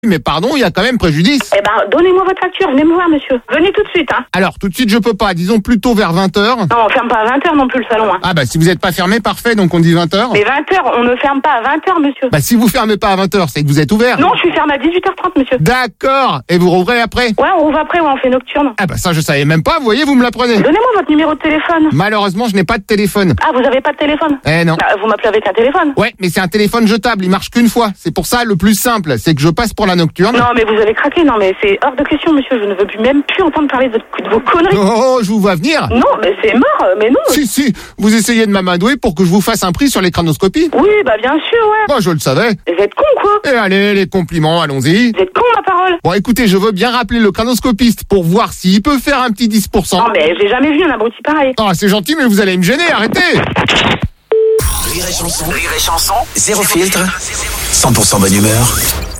Mais pardon, il y a quand même préjudice. Eh ben, donnez-moi votre facture, venez me voir, monsieur. Venez tout de suite, hein. Alors, tout de suite, je peux pas. Disons plutôt vers 20h. Non, on ferme pas à 20h non plus le salon, hein. Ah bah, si vous êtes pas fermé, parfait, donc on dit 20h. Mais 20h, on ne ferme pas à 20h, monsieur. Bah, si vous fermez pas à 20h, c'est que vous êtes ouvert. Non, je suis fermé à 18h30, monsieur. D'accord. Et vous rouvrez après? Ouais, on ouvre après, ouais, on fait nocturne. Ah bah, ça, je savais même pas. Vous voyez, vous me l'apprenez. Donnez-moi votre numéro de téléphone. Malheureusement, je n'ai pas de téléphone. Ah, vous avez pas de téléphone? Eh non. Bah, vous m'appelez avec un téléphone? Ouais, mais c'est un téléphone jetable, il marche qu'une fois. C'est pour ça, le plus simple, c'est que je passe pour la nocturne. Non, mais vous avez craqué, non, mais c'est hors de question, monsieur. Je ne veux même plus entendre parler de vos conneries. Oh, je vous vois venir. Non, mais c'est mort, mais non. Si, vous essayez de m'amadouer pour que je vous fasse un prix sur les crânoscopies. Oui, bah bien sûr, ouais. Bah, je le savais. Vous êtes con, quoi. Et allez, les compliments, allons-y. Vous êtes con, ma parole. Bon, écoutez, je veux bien rappeler le crânoscopiste pour voir s'il peut faire un petit 10%. Non, mais j'ai jamais vu un abruti pareil. Oh, c'est gentil, mais vous allez me gêner, arrêtez. Rire et chanson, zéro filtre, 100% bonne humeur.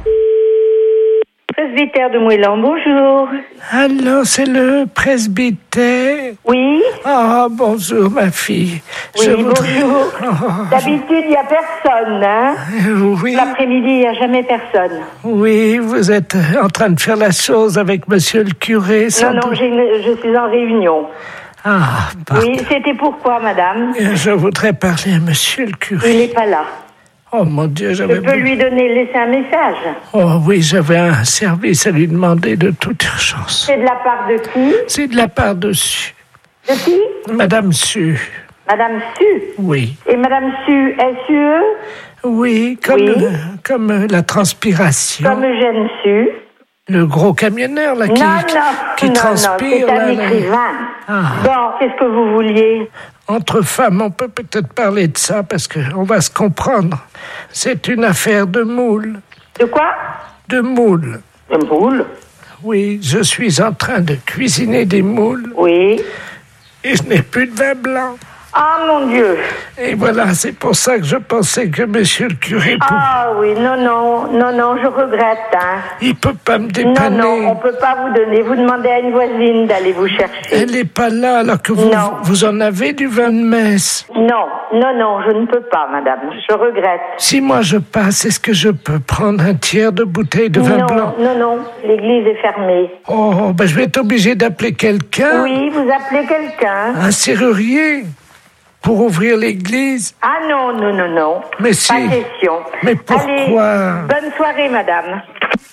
Presbytère de Moëlan, bonjour. Allô, c'est le presbytère? Oui. Ah, bonjour, ma fille. Oui, bonjour. Oh, D'habitude, il n'y a personne, hein. oui, L'après-midi, il n'y a jamais personne. oui, vous êtes en train de faire la chose avec monsieur le curé. sans Non, doute. je suis en réunion. Ah, Oui, c'était pourquoi, madame? je voudrais parler à monsieur le curé. Il n'est pas là. Oh, mon Dieu, Je peux lui laisser un message. Oh, oui, j'avais un service à lui demander de toute urgence. C'est de la part de qui? C'est de la part de Su. De qui? Madame Su. Madame Su. Oui. Et Madame Su, S-U-E? Oui, Oui. comme la transpiration. Comme Eugène Su. Le gros camionneur, là, qui non, transpire. c'est un là, là. écrivain. Ah. Bon, qu'est-ce que vous vouliez? Entre femmes, on peut peut-être parler de ça parce qu'on va se comprendre. C'est une affaire de moule. De quoi? De moules. De moule? Oui, je suis en train de cuisiner des moules Oui. et je n'ai plus de vin blanc. Ah, mon Dieu. Et voilà, c'est pour ça que je pensais que monsieur le curé, Ah oui, non, je regrette, hein. il peut pas me dépanner. Non, on peut pas vous donner. Vous demandez à une voisine d'aller vous chercher. Elle n'est pas là alors que Non. vous en avez du vin de messe. Non, je ne peux pas, madame. Je regrette. Si moi je passe, est-ce que je peux prendre un tiers de bouteille de vin blanc? Non, l'église est fermée. Oh, ben je vais être obligé d'appeler quelqu'un. Oui, vous appelez quelqu'un. Un serrurier pour ouvrir l'église. Ah non. Mais si. Pas question. Mais pourquoi? Allez, bonne soirée, madame.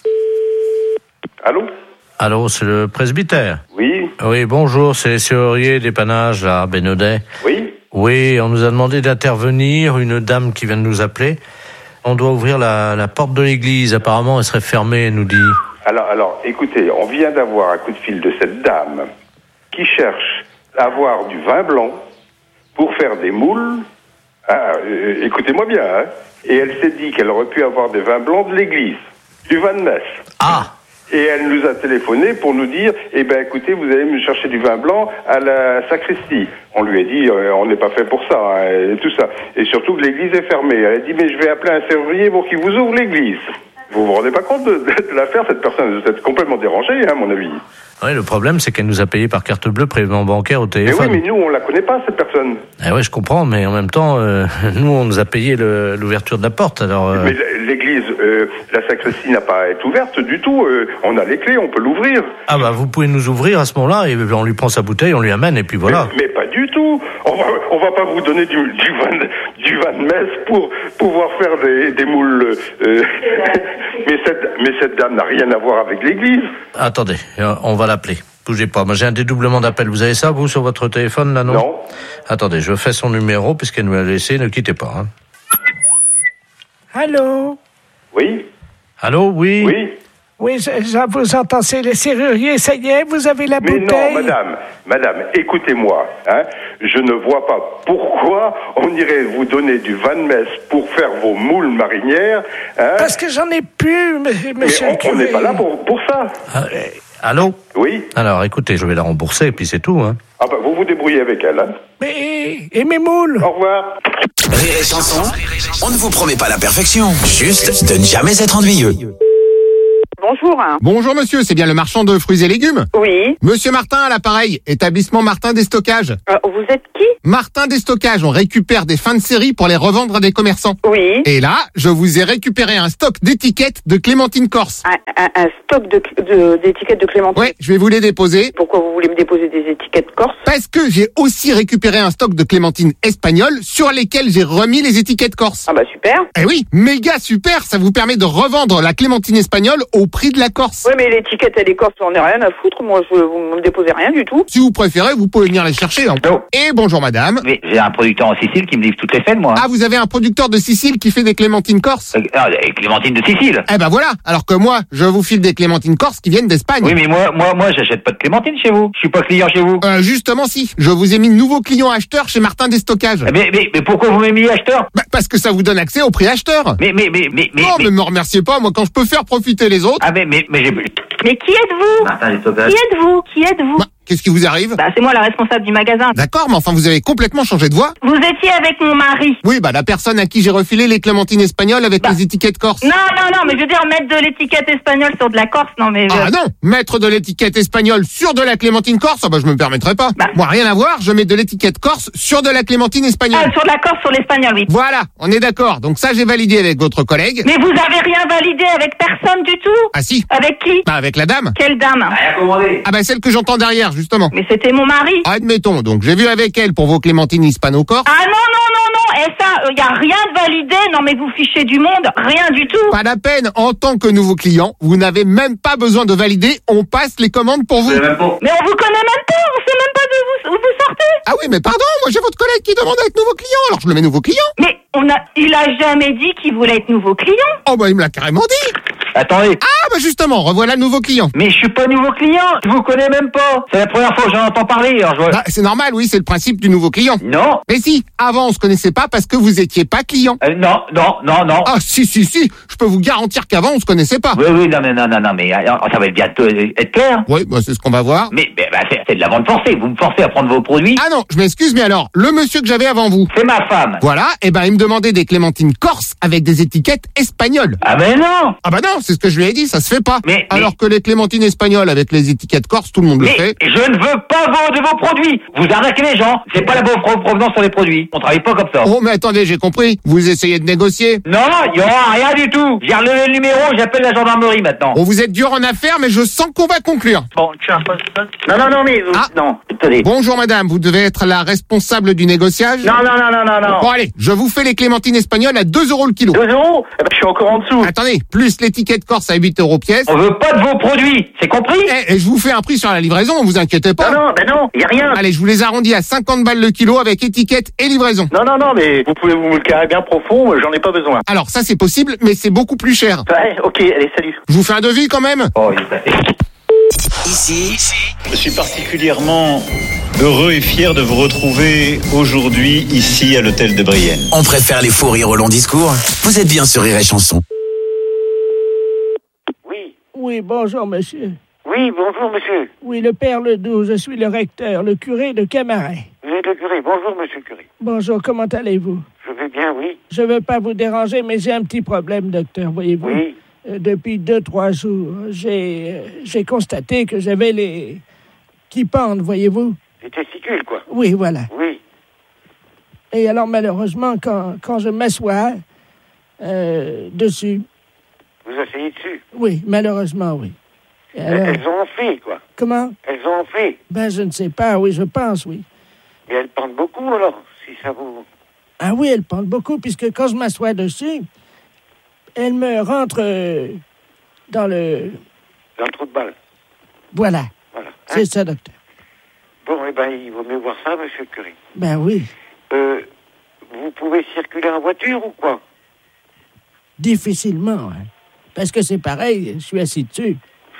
Allô? Allô, c'est le presbytère? Oui. Oui, bonjour, c'est les serruriers dépannage à Bénodet. Oui. Oui, on nous a demandé d'intervenir, une dame qui vient de nous appeler. On doit ouvrir la porte de l'église, apparemment elle serait fermée, elle nous dit. Alors, écoutez, on vient d'avoir un coup de fil de cette dame qui cherche à avoir du vin blanc pour faire des moules. Écoutez-moi bien, hein. Et elle s'est dit qu'elle aurait pu avoir des vins blancs de l'église, du vin de messe. Ah! Et elle nous a téléphoné pour nous dire, écoutez, vous allez me chercher du vin blanc à la sacristie. On lui a dit, on n'est pas fait pour ça, hein, et tout ça. Et surtout que l'église est fermée. Elle a dit, mais je vais appeler un serrurier pour qu'il vous ouvre l'église. Vous vous rendez pas compte de l'affaire, cette personne? Vous êtes complètement dérangé, hein, à mon avis. Oui, le problème, c'est qu'elle nous a payé par carte bleue, prélèvement bancaire au Mais téléphone. oui, mais nous, on la connaît pas, cette personne. Eh ouais, je comprends, mais en même temps, nous, on nous a payé l'ouverture de la porte, alors... Mais l'église, la sacristie n'a pas à être ouverte du tout. On a les clés, on peut l'ouvrir. Ah bah, vous pouvez nous ouvrir à ce moment-là, et on lui prend sa bouteille, on lui amène, et puis voilà. Mais pas du tout. On va pas vous donner du vin de messe pour pouvoir faire des moules. Mais cette dame n'a rien à voir avec l'église. Attendez, on va l'appeler. Bougez pas. Moi, j'ai un dédoublement d'appel. Vous avez ça, vous, sur votre téléphone, là, non? Non. Attendez, je fais son numéro, puisqu'elle nous l'a laissé. Ne quittez pas, hein. Allô? Oui. Allô, oui? Oui. Oui, je vous entends, c'est les serruriers, ça y est, vous avez la Mais bouteille? non, madame, écoutez-moi, hein. Je ne vois pas pourquoi on irait vous donner du vin de messe pour faire vos moules marinières, hein. Parce que j'en ai plus, monsieur le curé. On n'est pas là pour ça. Allô? Oui. Alors, écoutez, je vais la rembourser, et puis c'est tout, hein. Ah bah, vous vous débrouillez avec elle, hein. Mais, et mes moules? Au revoir. Rire et chanson, on ne vous promet pas la perfection, juste de ne jamais être ennuyeux. bonjour. Bonjour monsieur, c'est bien le marchand de fruits et légumes? Oui. Monsieur Martin à l'appareil, établissement Martin Déstockage. Vous êtes qui? Martin Déstockage, on récupère des fins de série pour les revendre à des commerçants. Oui. Et là, je vous ai récupéré un stock d'étiquettes de clémentine corse. Un stock d'étiquettes de clémentine. Ouais, je vais vous les déposer. Pourquoi vous voulez me déposer des étiquettes corse? Parce que j'ai aussi récupéré un stock de clémentine espagnole sur lesquelles j'ai remis les étiquettes corse. Ah bah super. Eh oui, méga super, ça vous permet de revendre la clémentine espagnole au prix de la Corse. Oui, mais l'étiquette elle est corse, on n'en ai rien à foutre. Moi, vous me déposez rien du tout. Si vous préférez, vous pouvez venir les chercher. Hein. Allô. Et bonjour madame. Mais j'ai un producteur en Sicile qui me livre toutes les semaines, moi. Ah, vous avez un producteur de Sicile qui fait des clémentines corse? Les clémentines de Sicile. Eh ben voilà, alors que moi, je vous file des clémentines corse qui viennent d'Espagne. Oui, mais moi, j'achète pas de clémentines chez vous. Je suis pas client chez vous. Justement si, je vous ai mis nouveau client acheteur chez Martin Déstockage. Mais pourquoi vous m'avez mis acheteur? Bah, parce que ça vous donne accès au prix acheteur. Mais mais me remerciez pas, moi quand je peux faire profiter les autres. Ah mais j'ai... Mais qui êtes-vous? Martin Déstockage. Qui êtes-vous? Bah, qu'est-ce qui vous arrive? Bah, c'est moi la responsable du magasin. D'accord, mais enfin vous avez complètement changé de voix. Vous étiez avec mon mari. Oui, bah la personne à qui j'ai refilé les clémentines espagnoles avec les étiquettes corse. Non, mais je veux dire mettre de l'étiquette espagnole sur de la Corse, non mais... Ah non, mettre de l'étiquette espagnole sur de la clémentine corse, ah bah je me permettrai pas. Bah. Moi rien à voir, je mets de l'étiquette corse sur de la clémentine espagnole. sur de la Corse, sur l'espagnol, oui. Voilà, on est d'accord. Donc ça j'ai validé avec votre collègue. Mais vous avez rien validé avec personne du tout? Ah si. Avec qui? Bah avec la dame. Quelle dame? Rien commandé. Ah bah celle que j'entends derrière justement. Mais c'était mon mari. Admettons, donc j'ai vu avec elle pour vos clémentines hispano-corse. Ah non, et ça, y a rien de validé, non mais vous fichez du monde, rien du tout. Pas la peine, en tant que nouveau client, vous n'avez même pas besoin de valider, on passe les commandes pour vous. Mais on vous connaît même pas, on sait même pas d'où vous sortez. Ah oui, mais pardon, moi j'ai votre collègue qui demande à être nouveau client, alors je le mets nouveau client. Mais il a jamais dit qu'il voulait être nouveau client. Oh bah il me l'a carrément dit. Attendez. Ah bah justement, revoilà le nouveau client. Mais je suis pas nouveau client, je vous connais même pas. C'est la première fois que j'en entends parler. Alors Bah, c'est normal, oui, c'est le principe du nouveau client. Non. Mais si, avant on se connaissait pas parce que vous étiez pas client. Non. Ah si, je peux vous garantir qu'avant on se connaissait pas. Oui, non, mais ça va bientôt être clair. Oui, bah c'est ce qu'on va voir. Mais c'est de la vente forcée, vous me forcez à prendre vos produits. Ah non, je m'excuse, mais alors, le monsieur que j'avais avant vous. C'est ma femme. Voilà, et ben il me demandait des clémentines corse avec des étiquettes espagnoles. Ah ben non. Ah bah non, c'est ce que je lui ai dit, ça se fait pas. Mais alors que les clémentines espagnoles avec les étiquettes corse, tout le monde le fait. Je ne veux pas vendre vos produits. Vous arnaquez les gens. C'est pas la bonne provenance sur les produits. On travaille pas comme ça. Oh mais attendez, j'ai compris. Vous essayez de négocier. Non, il y aura rien du tout. J'ai relevé le numéro, j'appelle la gendarmerie maintenant. Oh, vous êtes dur en affaires, mais je sens qu'on va conclure. Bon, tu as un poste. Non, mais vous... Ah. Non, attendez. Bonjour madame, vous devez être la responsable du négociage. Non. Bon allez, je vous fais les clémentines espagnoles à 2 € le kilo. 2 €? Eh ben, je suis encore en dessous. Attendez, plus l'étiquette corse à 8 € pièce. On veut pas de vos produits, c'est compris? Et je vous fais un prix sur la livraison, vous inquiétez pas. Non, y a rien. Allez, je vous les arrondis à 50 balles le kilo avec étiquette et livraison. Non, mais vous pouvez vous me le carrer bien profond, j'en ai pas besoin. Alors ça c'est possible, mais c'est beaucoup plus cher. Ouais, ok, allez, salut. Je vous fais un devis quand même. Oh, il est passé. Ici, Je suis particulièrement heureux et fier de vous retrouver aujourd'hui ici à l'hôtel de Brienne. on préfère les faux rires au long discours. Vous êtes bien sur Rire et Chanson. Oui, bonjour, monsieur. Oui, bonjour, monsieur. Oui, le père Ledoux, je suis le recteur, le curé de Camaret. Vous êtes le curé. Bonjour, monsieur le curé. Bonjour, comment allez-vous? Je vais bien, oui. Je veux pas vous déranger, mais j'ai un petit problème, docteur, voyez-vous. Oui. Depuis 2-3 jours, j'ai constaté que j'avais les... qui pendent, voyez-vous. Les testicules, quoi. Oui, voilà. Oui. Et alors, malheureusement, quand je m'assois dessus... Vous asseyez dessus. Oui, malheureusement, oui. Et alors, Elles ont enflé, quoi. comment? Elles ont enflé. Ben, je ne sais pas, oui, je pense, oui. Mais elles pendent beaucoup, alors, si ça vous... Ah oui, elles pendent beaucoup, puisque quand je m'assois dessus, elles me rentrent dans le... Dans le trou de balle. Voilà, Voilà. Hein? c'est ça, docteur. Bon, eh ben, il vaut mieux voir ça, monsieur le curé. Ben oui, Vous pouvez circuler en voiture ou quoi? difficilement, hein. Parce que c'est pareil, je suis assis dessus.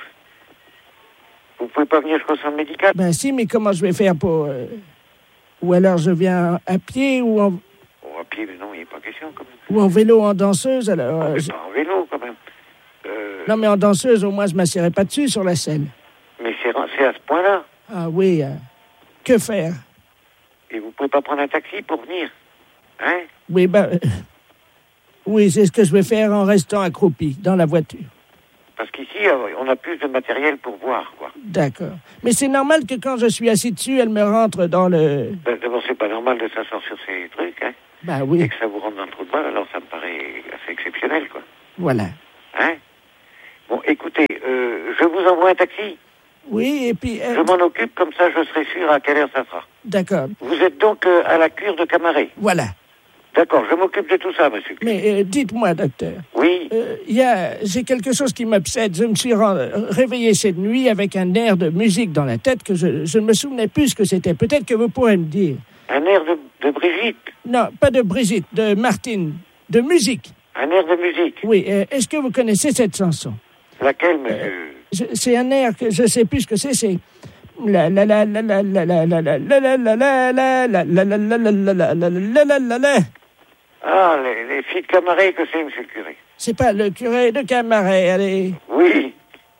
Vous pouvez pas venir jusqu'au centre médical? Ben si, mais comment je vais faire pour... Ou alors je viens à pied ou en... Oh, à pied, mais non, il n'est pas question, quand même. Ou en vélo, en danseuse, alors... Mais pas en vélo, quand même. Non, mais en danseuse, au moins, je ne m'assierai pas dessus sur la selle. Mais c'est à ce point-là. Ah oui, que faire? Et vous pouvez pas prendre un taxi pour venir? Hein? Oui, ben... oui, c'est ce que je vais faire en restant accroupi dans la voiture. Parce qu'ici, on a plus de matériel pour boire, quoi. D'accord. Mais c'est normal que quand je suis assis dessus, elle me rentre dans le... D'abord, c'est pas normal de s'asseoir sur ces trucs, hein. Bah oui. Et que ça vous rentre dans le trou de balle, alors ça me paraît assez exceptionnel, quoi. Voilà. Hein? Bon, écoutez, je vous envoie un taxi. Oui, et puis... Je m'en occupe, comme ça je serai sûr à quelle heure ça sera. D'accord. Vous êtes donc à la cure de Camaret. Voilà. D'accord, je m'occupe de tout ça, monsieur. Mais dites-moi, docteur. Oui. J'ai quelque chose qui m'obsède. Je me suis réveillé cette nuit avec un air de musique dans la tête que je ne me souvenais plus ce que c'était. Peut-être que vous pourrez me dire. Un air de Brigitte? Non, pas de Brigitte, de Martine. De musique. Un air de musique? Oui. Est-ce que vous connaissez cette chanson? Laquelle, monsieur? C'est un air que je ne sais plus ce que c'est. C'est... La la la la la la la la la la la la la la la la la la. Ah, les filles de Camaret, que c'est, monsieur le curé? C'est pas le curé de Camaret, allez. Oui.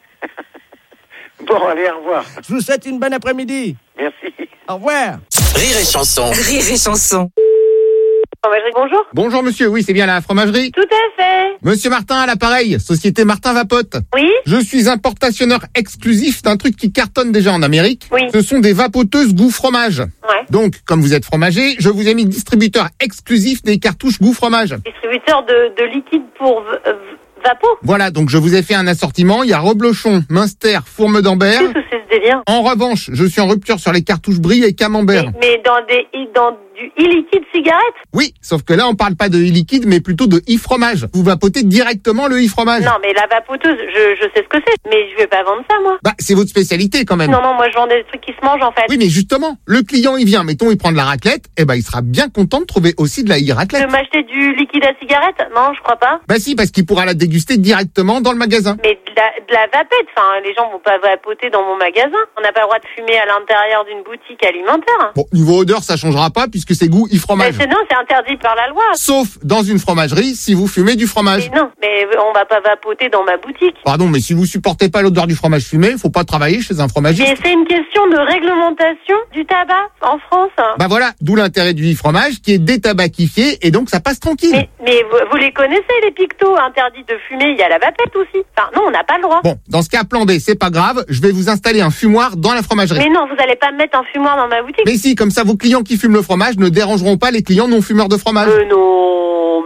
Bon, allez, au revoir. Je vous souhaite une bonne après-midi. Merci. Au revoir. Rire et chanson. Rire et chanson. Fromagerie, bonjour. Bonjour monsieur, oui c'est bien la fromagerie. Tout à fait. Monsieur Martin à l'appareil, société Martin Vapote. Oui. Je suis importationneur exclusif d'un truc qui cartonne déjà en Amérique. Oui. Ce sont des vapoteuses goût fromage. Ouais. Donc, comme vous êtes fromager, je vous ai mis distributeur exclusif des cartouches goût fromage. Distributeur de liquide pour Vapo. Voilà, donc je vous ai fait un assortiment. Il y a Reblochon, Münster, Fourme d'Ambert. Qu'est-ce que c'est ce délire? En revanche, je suis en rupture sur les cartouches Brie et Camembert. Mais dans du e-liquide cigarette? Oui, sauf que là, on parle pas de e-liquide, mais plutôt de e-fromage. Vous vapotez directement le e-fromage. Non, mais la vapoteuse, je sais ce que c'est, mais je vais pas vendre ça, moi. Bah, c'est votre spécialité quand même. Non, moi je vends des trucs qui se mangent en fait. Oui, mais justement, le client, il vient, mettons, il prend de la raclette, et ben, il sera bien content de trouver aussi de la e-raclette. De m'acheter du liquide à cigarette? Non, je crois pas. Bah si, parce qu'il pourra la déguster directement dans le magasin. Mais de la vapette, enfin, les gens vont pas vapoter dans mon magasin. On n'a pas le droit de fumer à l'intérieur d'une boutique alimentaire. Bon, niveau odeur, ça changera pas, puisque c'est goût e-fromage. Non, c'est interdit par la loi. Sauf dans une fromagerie, si vous fumez du fromage. Mais non, mais on va pas vapoter dans ma boutique. Pardon, mais si vous supportez pas l'odeur du fromage fumé, faut pas travailler chez un fromagiste. Mais c'est une question de réglementation du tabac en France. Bah voilà, d'où l'intérêt du e-fromage qui est détabacifié et donc ça passe tranquille. Mais vous les connaissez, les pictos interdits de fumer, il y a la vapette aussi. Enfin, non, on n'a pas le droit. Bon, dans ce cas, plan B, c'est pas grave, je vais vous installer un fumoir dans la fromagerie. Mais non, vous allez pas me mettre un fumoir dans ma boutique. Mais si, comme ça, vos clients qui fument le fromage ne dérangeront pas les clients non fumeurs de fromage. Non.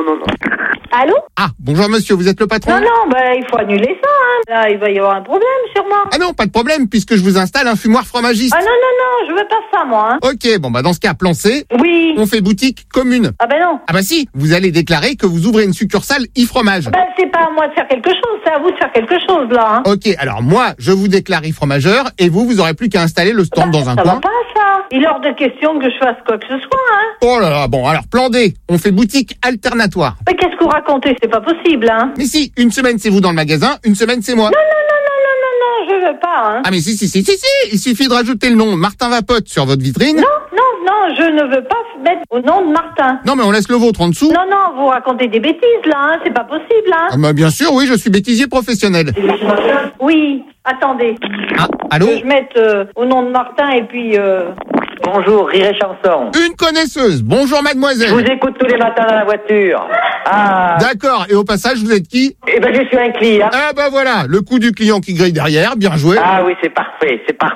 Allô? Ah, bonjour monsieur, vous êtes le patron? Non, il faut annuler ça, hein. Là, il va y avoir un problème, sûrement. Ah non, pas de problème, puisque je vous installe un fumoir fromagiste. Ah non, je veux pas ça, moi, hein. Ok, bon dans ce cas, plan C. Oui. On fait boutique commune. Ah non. Ah si, vous allez déclarer que vous ouvrez une succursale e-fromage. C'est pas à moi de faire quelque chose, c'est à vous de faire quelque chose, là, hein. Ok, alors moi, je vous déclare e-fromageur et vous aurez plus qu'à installer le stand dans un ça coin. va pas, ça. Il est hors de question que je fasse quoi que ce soit, hein. Oh là là, bon, alors plan D, on fait boutique alternatoire. Mais qu'est-ce que vous racontez? C'est pas possible, hein. Mais si, une semaine c'est vous dans le magasin, une semaine c'est moi. Non, je veux pas, hein. Ah mais si, il suffit de rajouter le nom Martin Vapote sur votre vitrine. Non, je ne veux pas mettre au nom de Martin. Non mais on laisse le vôtre en dessous. Non, vous racontez des bêtises, là, hein. C'est pas possible, hein. Ah bah bien sûr, oui, je suis bêtisier professionnel. Oui, attendez. Ah, allô? Que je mette au nom de Martin et puis... Bonjour, Rire et chanson. Une connaisseuse, bonjour mademoiselle. Je vous écoute tous les matins dans la voiture. Ah. D'accord, et au passage, vous êtes qui? Eh ben, je suis un client. Ah bah voilà, le coup du client qui grille derrière, bien joué. Ah oui, c'est parfait,